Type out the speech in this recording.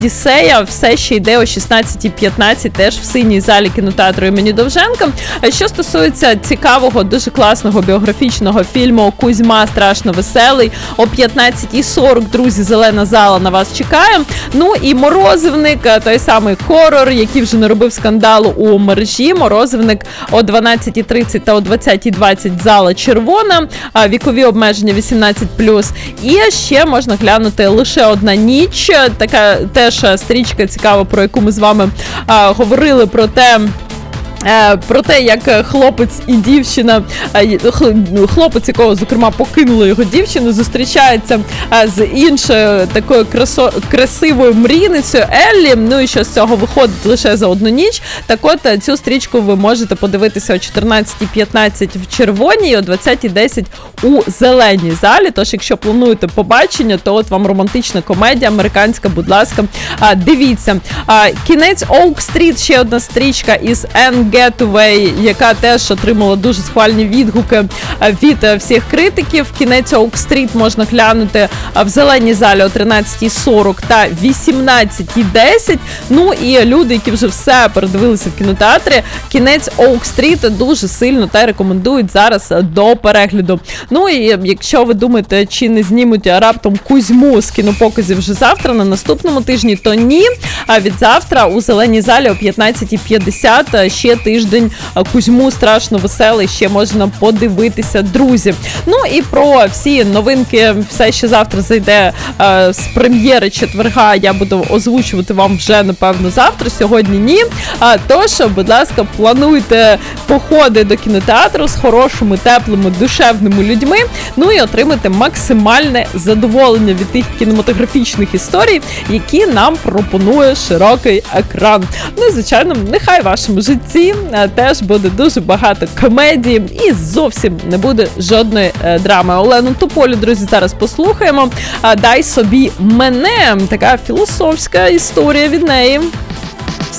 Одіссея все ще йде о 16:15, теж в синій залі кінотеатру імені Довженка. Що стосується цікавого, дуже класного біографічного фільму «Кузьма страшно веселий», о 15:40, друзі, зелена зала на вас чекає. Ну і «Морозивник», той самий хорор, який вже не робив скандалу у мережі. «Морозивник» о 12:30 та о 20:20 зала червона, вікові обмеження 18+. І ще можна глянути «Лише одна ніч», така теж стрічка цікава, про яку ми з вами говорили, про те, як хлопець і дівчина, хлопець, якого, зокрема, покинула його дівчину, зустрічається з іншою такою красивою мрійницею Еллі, ну і що з цього виходить лише за одну ніч. Так от, цю стрічку ви можете подивитися о 14:15 в червоній і о 20:10 у зеленій залі. Тож, якщо плануєте побачення, то от вам романтична комедія американська, будь ласка, дивіться. Кінець Оук-стріт, ще одна стрічка із Енн Гетуей, яка теж отримала дуже схвальні відгуки від всіх критиків. Кінець Оук-стріт можна глянути в зеленій залі о 13:40 та 18:10. Ну і люди, які вже все передивилися в кінотеатрі, кінець Оук-стріт дуже сильно та рекомендують зараз до перегляду. Ну і якщо ви думаєте, чи не знімуть раптом Кузьму з кінопоказів вже завтра, на наступному тижні, то ні. А від завтра у зеленій залі о 15:50 ще тиждень Кузьму страшно веселий ще можна подивитися, друзі. Ну і про всі новинки, все, що завтра зайде з прем'єри четверга, я буду озвучувати вам вже, напевно, завтра, сьогодні ні. Тож, будь ласка, плануйте походи до кінотеатру з хорошими, теплими, душевними людьми, ну і отримайте максимальне задоволення від тих кінематографічних історій, які нам пропонує широкий екран. Ну і, звичайно, нехай в вашому житті теж буде дуже багато комедії і зовсім не буде жодної драми. Олену Тополю, друзі, зараз послухаємо. «Дай собі мене», така філософська історія від неї.